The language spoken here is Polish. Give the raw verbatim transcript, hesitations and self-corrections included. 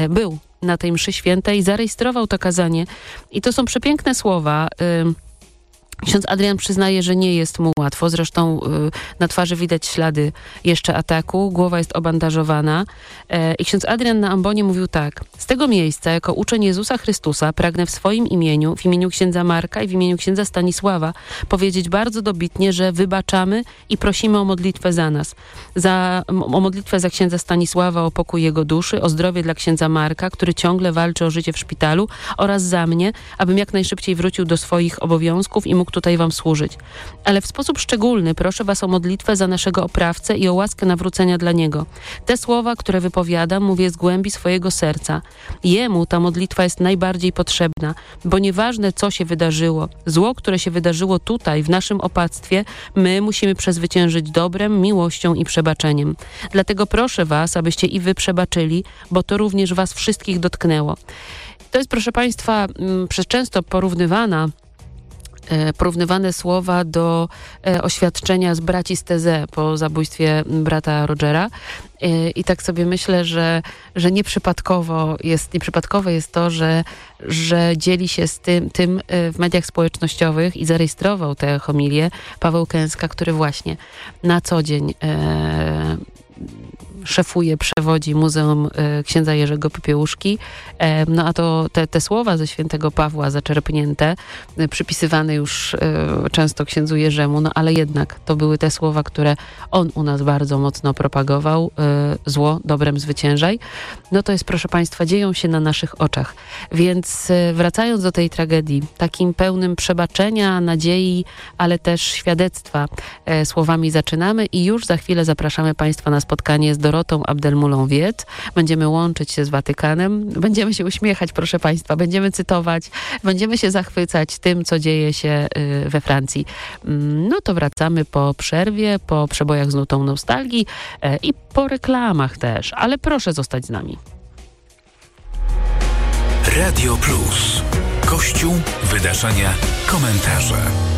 był na tej mszy świętej, zarejestrował to kazanie. I to są przepiękne słowa. Ksiądz Adrian przyznaje, że nie jest mu łatwo. Zresztą y, na twarzy widać ślady jeszcze ataku. Głowa jest obandażowana. E, I ksiądz Adrian na ambonie mówił tak. Z tego miejsca, jako uczeń Jezusa Chrystusa, pragnę w swoim imieniu, w imieniu księdza Marka i w imieniu księdza Stanisława powiedzieć bardzo dobitnie, że wybaczamy i prosimy o modlitwę za nas. Za, o modlitwę za księdza Stanisława, o pokój jego duszy, o zdrowie dla księdza Marka, który ciągle walczy o życie w szpitalu, oraz za mnie, abym jak najszybciej wrócił do swoich obowiązków i mógł tutaj wam służyć. Ale w sposób szczególny proszę was o modlitwę za naszego oprawcę i o łaskę nawrócenia dla niego. Te słowa, które wypowiadam, mówię z głębi swojego serca. Jemu ta modlitwa jest najbardziej potrzebna, bo nieważne, co się wydarzyło, zło, które się wydarzyło tutaj, w naszym opactwie, my musimy przezwyciężyć dobrem, miłością i przebaczeniem. Dlatego proszę was, abyście i wy przebaczyli, bo to również was wszystkich dotknęło. To jest, proszę państwa, przez często porównywana porównywane słowa do e, oświadczenia z braci z Teze po zabójstwie brata Rogera. E, I tak sobie myślę, że, że nieprzypadkowo jest, nieprzypadkowe jest to, że, że dzieli się z tym, tym e, w mediach społecznościowych i zarejestrował tę homilię Paweł Kęska, który właśnie na co dzień e, szefuje, przewodzi Muzeum e, księdza Jerzego Popiełuszki. E, no a to te, te słowa ze świętego Pawła zaczerpnięte, e, przypisywane już e, często księdzu Jerzemu, no ale jednak to były te słowa, które on u nas bardzo mocno propagował. E, zło dobrem zwyciężaj. No to jest, proszę państwa, dzieją się na naszych oczach. Więc e, wracając do tej tragedii, takim pełnym przebaczenia, nadziei, ale też świadectwa e, słowami zaczynamy i już za chwilę zapraszamy państwa na spotkanie z Dorotą Abdelmoulą-Wiet. Będziemy łączyć się z Watykanem. Będziemy się uśmiechać, proszę państwa. Będziemy cytować. Będziemy się zachwycać tym, co dzieje się y, we Francji. No to wracamy po przerwie, po przebojach z nutą nostalgii y, i po reklamach też. Ale proszę zostać z nami. Radio Plus. Kościół, wydarzenia, komentarze.